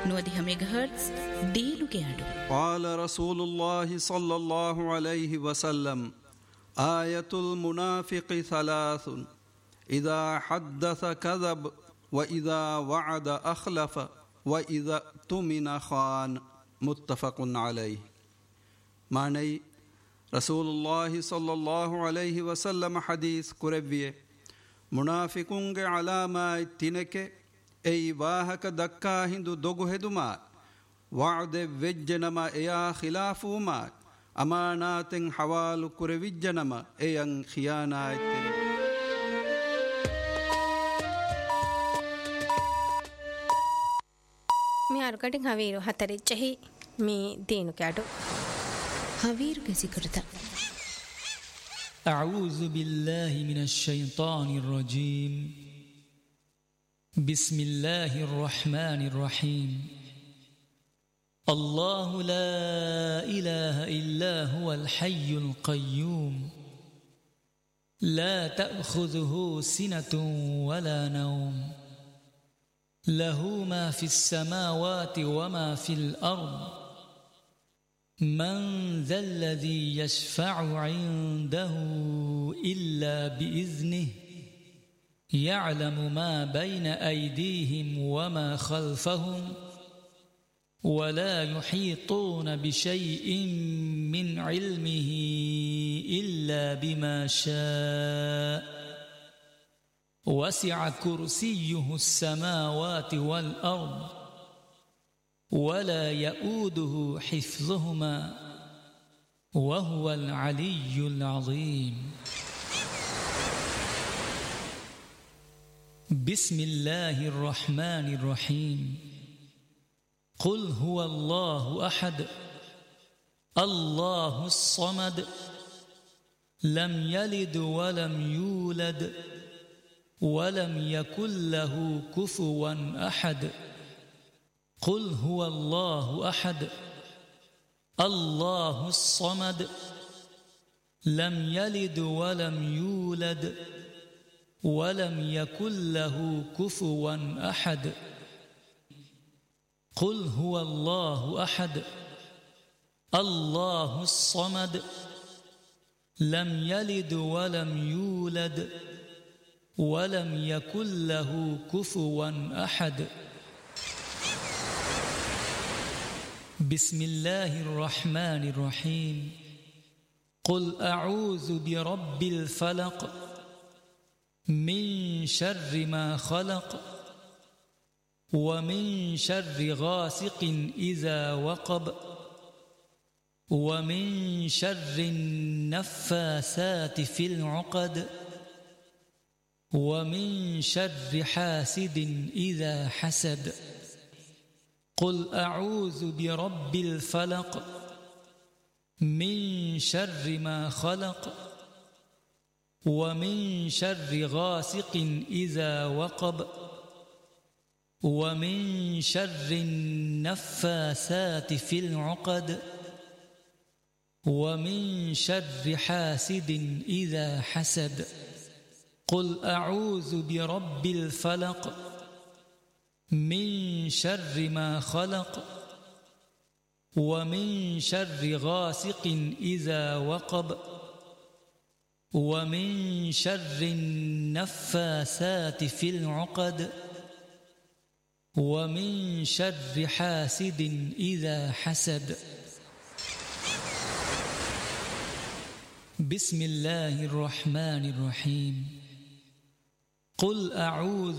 90 ಮೆಗಾಹರ್ಟ್ಜ್ ದೇನುಗೆ ಆಡು. قال رسول الله صلى الله عليه وسلم آية المنافق ثلاث إذا حدث كذب وإذا وعد أخلف وإذا اؤتمن خان. متفق عليه. معنی رسول الله صلى الله عليه وسلم حدیث کربیه ಮುನಾಫಿಕುಂಗೆ ಅಲಾಮಾ ತಿನಕೆ ಎಯ್ ವಾಹಕ ದಕ್ಕಾ ಹಿಂದು ದೊಗು ಹೆದುಮಾ ವಾದೆ ವೆಜ್ಜನಮ ಎಯಾ ಖಿಲಾಫುಮಾ ಅಮಾನಾತೆಂ ಹವಾಲು ಕುರೆವಿಜ್ಜನಮ ಎಯಂ ಖಿಯಾನಾಯತೆ. ಮಿ ಆರುಕಟಿಂಗ್ ಹವೀರು ಹತರೆ ಚಹಿ ಮಿ ದೇನು ಕ್ಯಾಡು ಹವೀರು ಗೆಸಿಕೃತ. أعوذ بالله من الشيطان الرجيم. بسم الله الرحمن الرحيم. الله لا إله إلا هو الحي القيوم لا تأخذه سنة ولا نوم له ما في السماوات وما في الأرض من ذا الذي يشفع عنده إلا بإذنه يعلم ما بين أيديهم وما خلفهم ولا يحيطون بشيء من علمه إلا بما شاء وسع كرسيه السماوات والأرض ولا يؤوده حفظهما وهو العلي العظيم. بسم الله الرحمن الرحيم. قل هو الله أحد الله الصمد لم يلد ولم يولد ولم يكن له كفوا أحد. قل هو الله أحد الله الصمد لم يلد ولم يولد ولم يكن له كفوا أحد. قل هو الله أحد الله الصمد لم يلد ولم يولد ولم يكن له كفوا أحد. بسم الله الرحمن الرحيم. قل أعوذ برب الفلق من شر ما خلق ومن شر غاسق إذا وقب ومن شر النفاثات في العقد ومن شر حاسد إذا حسد. قل أعوذ برب الفلق من شر ما خلق ومن شر غاسق إذا وقب ومن شر النفاثات في العقد ومن شر حاسد إذا حسد. قل أعوذ برب الفلق من شر ما خلق ومن شر غاسق إذا وقب ومن شر النفاثات في العقد ومن شر حاسد إذا حسد. بسم الله الرحمن الرحيم. قل أعوذ